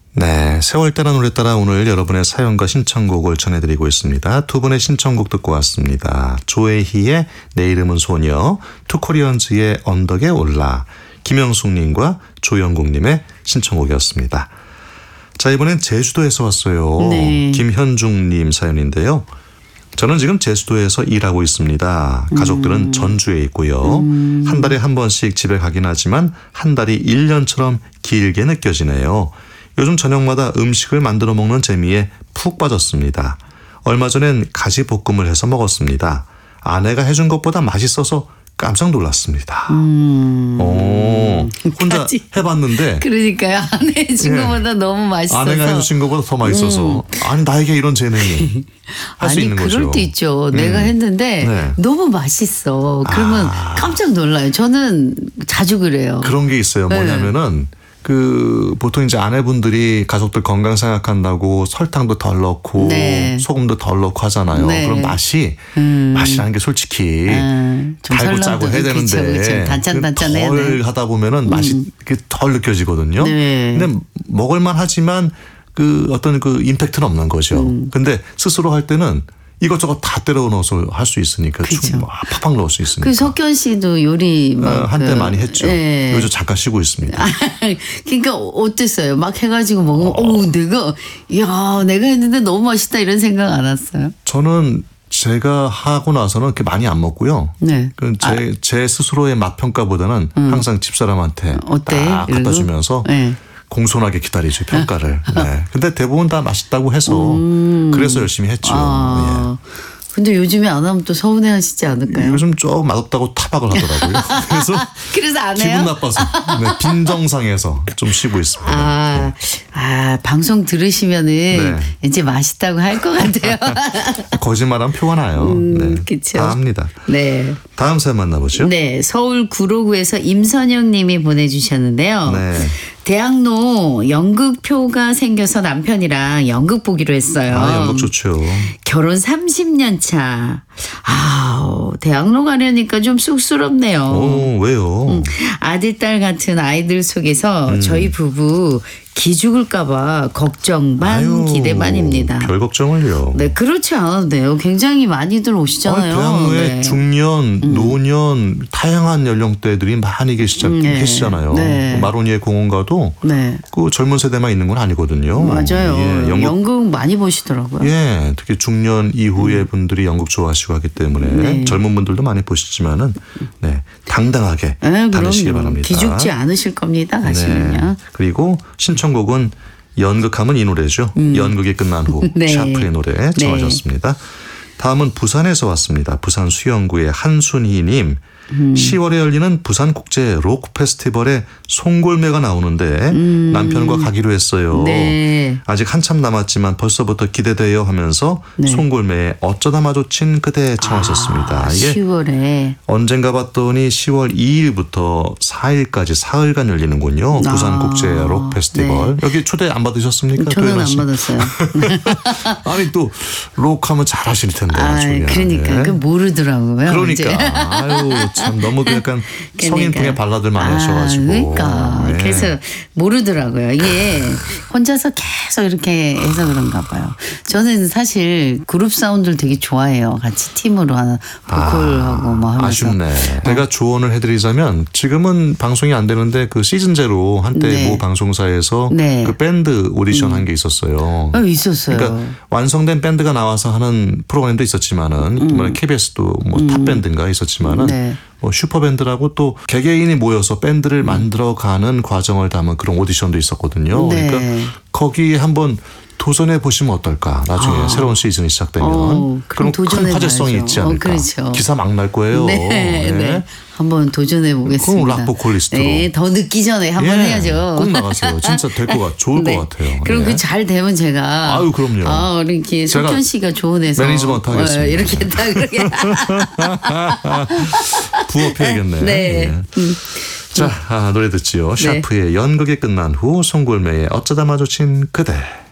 네, 세월 따라 노래 따라 오늘 여러분의 사연과 신청곡을 전해드리고 있습니다. 두 분의 신청곡 듣고 왔습니다. 조혜희의 내 이름은 소녀, 투코리언즈의 언덕에 올라, 김영숙님과 조영국님의 신청곡이었습니다. 자, 이번엔 제주도에서 왔어요. 네. 김현중님 사연인데요. 저는 지금 제주도에서 일하고 있습니다. 가족들은 전주에 있고요. 한 달에 한 번씩 집에 가긴 하지만 한 달이 1년처럼 길게 느껴지네요. 요즘 저녁마다 음식을 만들어 먹는 재미에 푹 빠졌습니다. 얼마 전엔 가지볶음을 해서 먹었습니다. 아내가 해준 것보다 맛있어서 깜짝 놀랐습니다. 혼자 해봤는데. 그러니까요. 아내 해준 것보다 너무 맛있어서. 아내가 해주신 것보다 더 맛있어서. 아니 나에게 이런 재능이 할 수 있는 거죠. 그럴 때 있죠. 내가 했는데 네. 너무 맛있어. 그러면 깜짝 놀라요. 저는 자주 그래요. 그런 게 있어요. 뭐냐면은 보통 이제 아내분들이 가족들 건강 생각한다고 설탕도 덜 넣고 네. 소금도 덜 넣고 하잖아요. 네. 그럼 맛이라는 게 솔직히 달고 짜고 해야 되는데 그쵸. 단짠단짠해야 덜 하다 보면은 맛이 덜 느껴지거든요. 네. 근데 먹을만 하지만 어떤 임팩트는 없는 거죠. 근데 스스로 할 때는 이것저것 다 때려 넣어서 할 수 있으니까 팍팍 넣을 수 있으니까. 석현 씨도 요리 한때 많이 했죠. 네. 요즘 잠깐 쉬고 있습니다. 그러니까 어땠어요? 막 해가지고 먹으면 내가 했는데 너무 맛있다 이런 생각 안 왔어요? 저는 제가 하고 나서는 그렇게 많이 안 먹고요. 네. 제 스스로의 맛 평가보다는 항상 집사람한테 어때? 딱 갖다 주면서 네. 공손하게 기다리죠, 평가를. 네. 근데 대부분 다 맛있다고 해서 그래서 열심히 했죠. 예. 근데 요즘에 안 하면 또 서운해 하시지 않을까요? 요즘 좀 맛없다고 타박을 하더라고요. 그래서 안 해요? 기분 나빠서. 빈정상해서 좀 쉬고 있습니다. 방송 들으시면은 이제 맛있다고 할 것 같아요. 거짓말하면 표가 나요. 네. 그렇죠. 다 합니다. 네. 다음 사연 만나보죠. 네. 서울 구로구에서 임선영 님이 보내주셨는데요. 네. 대학로 연극표가 생겨서 남편이랑 연극 보기로 했어요. 연극 좋죠. 결혼 30년 차. 대학로 가려니까 좀 쑥스럽네요. 왜요? 아들, 딸 같은 아이들 속에서 저희 부부 기죽을까봐 걱정 반 기대 반입니다. 별 걱정을요. 네, 그렇지 않아도 돼요. 굉장히 많이들 오시잖아요. 대학로에 중년, 노년, 다양한 연령대들이 많이 계시잖아요. 네. 마로니에 공원 가도 그 젊은 세대만 있는 건 아니거든요. 맞아요. 예, 연극 많이 보시더라고요. 예, 특히 중년 이후의 분들이 연극 좋아하시고 하기 때문에 젊은 분들도 많이 보시지만은 당당하게 다니시기 바랍니다. 기죽지 않으실 겁니다. 가시면요. 그리고 신청곡은 연극하면 이 노래죠. 연극이 끝난 후 샤프의 노래 정하셨습니다. 다음은 부산에서 왔습니다. 부산 수영구의 한순희님. 10월에 열리는 부산국제 록 페스티벌에 송골매가 나오는데 남편과 가기로 했어요. 네. 아직 한참 남았지만 벌써부터 기대돼요 하면서 송골매의 어쩌다 마주친 그대 청하셨습니다. 이게 10월에 언젠가 봤더니 10월 2일부터 4일까지 사흘간 열리는군요. 부산국제 록 페스티벌. 여기 초대 안 받으셨습니까? 저는 안 받았어요. 아니 또 록하면 잘하실 텐데. 그러니까 그 모르더라고요. 그러니까 참 너무 약간 성인풍의 발라드를 많이 하셔가지고. 그래서 모르더라고요. 이게 혼자서 계속 이렇게 해서 그런가 봐요. 저는 사실 그룹 사운드를 되게 좋아해요. 같이 팀으로 하는 보컬하고 뭐 하면서. 아쉽네. 제가 조언을 해드리자면 지금은 방송이 안 되는데 그 시즌 제로 한때 모 방송사에서 그 밴드 오디션 한 게 있었어요. 있었어요. 그러니까 완성된 밴드가 나와서 하는 프로그램도 있었지만은 KBS도 뭐 탑 밴드인가 있었지만은 뭐 슈퍼밴드라고 또 개개인이 모여서 밴드를 만들어가는 과정을 담은 그런 오디션도 있었거든요. 그러니까 거기 한번 도전해 보시면 어떨까. 나중에 새로운 시즌이 시작되면 그럼 큰 화제성이 있지 않을까. 그렇죠. 기사 막 날 거예요. 네. 한번 도전해 보겠습니다. 그럼 락보컬리스트로. 더 늦기 전에 한번 해야죠. 꼭 나가세요. 진짜 될 것 좋을 것 같아요. 그럼 그 잘 되면 제가. 그럼요. 이렇게 석현 씨가 조언해서. 매니지먼트 하겠습니다. 이렇게 딱 그렇게. 부업해야겠네. 네. 자, 노래 듣지요. 샤프의 연극이 끝난 후 송골매의 어쩌다 마주친 그대.